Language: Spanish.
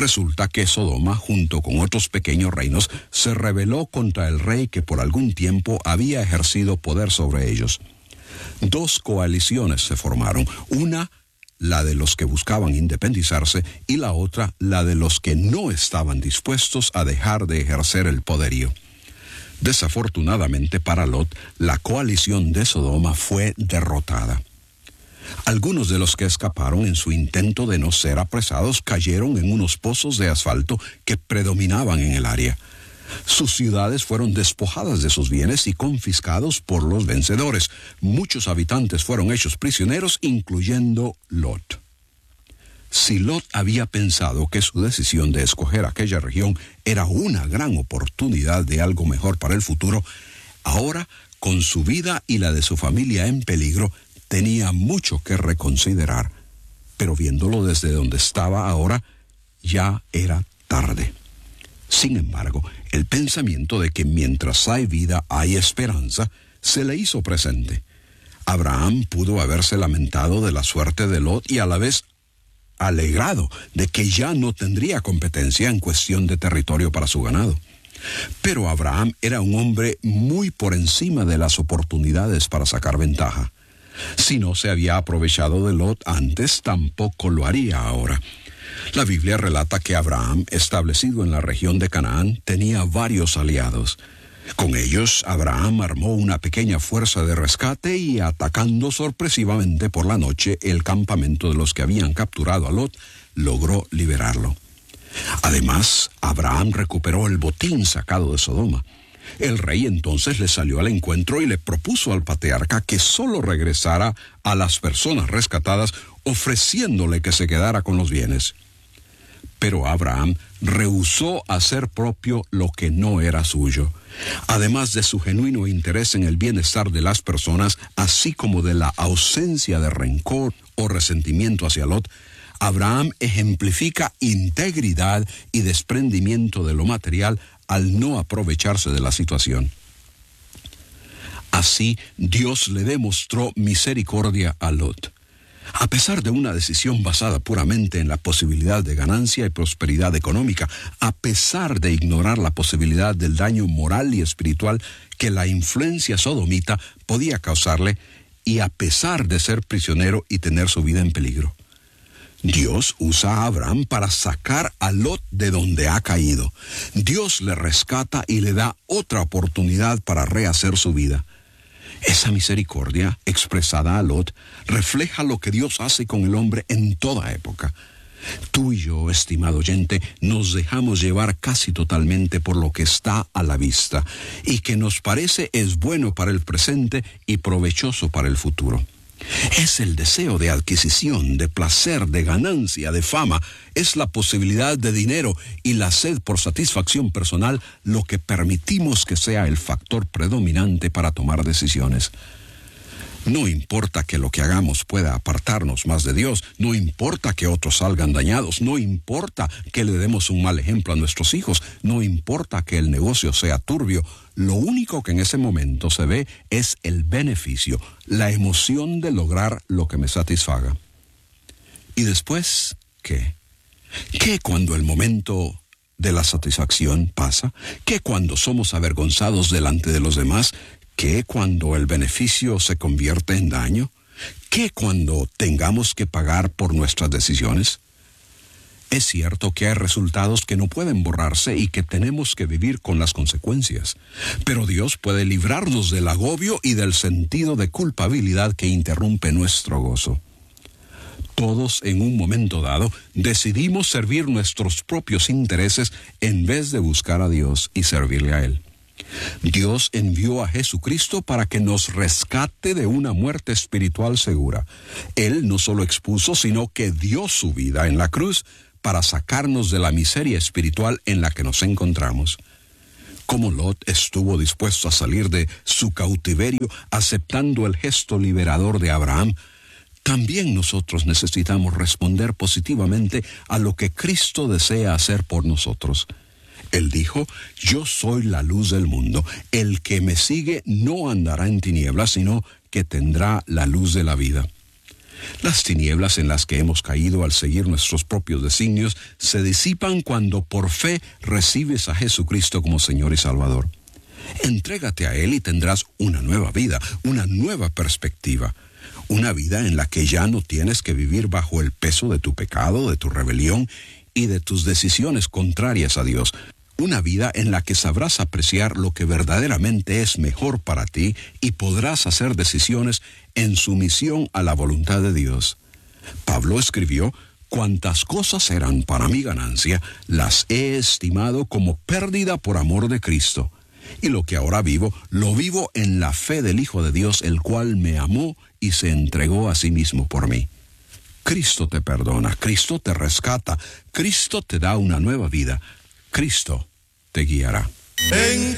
Resulta que Sodoma, junto con otros pequeños reinos, se rebeló contra el rey que por algún tiempo había ejercido poder sobre ellos. Dos coaliciones se formaron, una la de los que buscaban independizarse y la otra la de los que no estaban dispuestos a dejar de ejercer el poderío. Desafortunadamente para Lot, la coalición de Sodoma fue derrotada. Algunos de los que escaparon en su intento de no ser apresados cayeron en unos pozos de asfalto que predominaban en el área. Sus ciudades fueron despojadas de sus bienes y confiscados por los vencedores. Muchos habitantes fueron hechos prisioneros, incluyendo Lot. Si Lot había pensado que su decisión de escoger aquella región era una gran oportunidad de algo mejor para el futuro, ahora, con su vida y la de su familia en peligro, tenía mucho que reconsiderar. Pero viéndolo desde donde estaba ahora, ya era tarde. Sin embargo, el pensamiento de que mientras hay vida hay esperanza se le hizo presente. Abraham pudo haberse lamentado de la suerte de Lot y a la vez alegrado de que ya no tendría competencia en cuestión de territorio para su ganado. Pero Abraham era un hombre muy por encima de las oportunidades para sacar ventaja. Si no se había aprovechado de Lot antes, tampoco lo haría ahora. La Biblia relata que Abraham, establecido en la región de Canaán, tenía varios aliados. Con ellos, Abraham armó una pequeña fuerza de rescate y, atacando sorpresivamente por la noche el campamento de los que habían capturado a Lot, logró liberarlo. Además, Abraham recuperó el botín sacado de Sodoma. El rey entonces le salió al encuentro y le propuso al patriarca que solo regresara a las personas rescatadas, ofreciéndole que se quedara con los bienes. Pero Abraham rehusó hacer propio lo que no era suyo. Además de su genuino interés en el bienestar de las personas, así como de la ausencia de rencor o resentimiento hacia Lot, Abraham ejemplifica integridad y desprendimiento de lo material al no aprovecharse de la situación. Así, Dios le demostró misericordia a Lot. A pesar de una decisión basada puramente en la posibilidad de ganancia y prosperidad económica, a pesar de ignorar la posibilidad del daño moral y espiritual que la influencia sodomita podía causarle, y a pesar de ser prisionero y tener su vida en peligro, Dios usa a Abraham para sacar a Lot de donde ha caído. Dios le rescata y le da otra oportunidad para rehacer su vida. Esa misericordia expresada a Lot refleja lo que Dios hace con el hombre en toda época. Tú y yo, estimado oyente, nos dejamos llevar casi totalmente por lo que está a la vista y que nos parece es bueno para el presente y provechoso para el futuro. Es el deseo de adquisición, de placer, de ganancia, de fama, es la posibilidad de dinero y la sed por satisfacción personal lo que permitimos que sea el factor predominante para tomar decisiones. No importa que lo que hagamos pueda apartarnos más de Dios, no importa que otros salgan dañados, no importa que le demos un mal ejemplo a nuestros hijos, no importa que el negocio sea turbio, lo único que en ese momento se ve es el beneficio, la emoción de lograr lo que me satisfaga. ¿Y después qué? ¿Qué cuando el momento de la satisfacción pasa? ¿Qué cuando somos avergonzados delante de los demás? ¿Qué cuando el beneficio se convierte en daño? ¿Qué cuando tengamos que pagar por nuestras decisiones? Es cierto que hay resultados que no pueden borrarse y que tenemos que vivir con las consecuencias, pero Dios puede librarnos del agobio y del sentido de culpabilidad que interrumpe nuestro gozo. Todos en un momento dado decidimos servir nuestros propios intereses en vez de buscar a Dios y servirle a Él. Dios envió a Jesucristo para que nos rescate de una muerte espiritual segura. Él no solo expuso, sino que dio su vida en la cruz para sacarnos de la miseria espiritual en la que nos encontramos. Como Lot estuvo dispuesto a salir de su cautiverio aceptando el gesto liberador de Abraham, también nosotros necesitamos responder positivamente a lo que Cristo desea hacer por nosotros. Él dijo: yo soy la luz del mundo. El que me sigue no andará en tinieblas, sino que tendrá la luz de la vida. Las tinieblas en las que hemos caído al seguir nuestros propios designios se disipan cuando por fe recibes a Jesucristo como Señor y Salvador. Entrégate a Él y tendrás una nueva vida, una nueva perspectiva. Una vida en la que ya no tienes que vivir bajo el peso de tu pecado, de tu rebelión y de tus decisiones contrarias a Dios. Una vida en la que sabrás apreciar lo que verdaderamente es mejor para ti y podrás hacer decisiones en sumisión a la voluntad de Dios. Pablo escribió: «Cuantas cosas eran para mi ganancia, las he estimado como pérdida por amor de Cristo. Y lo que ahora vivo, lo vivo en la fe del Hijo de Dios, el cual me amó y se entregó a sí mismo por mí». Cristo te perdona, Cristo te rescata, Cristo te da una nueva vida, Cristo te guiará.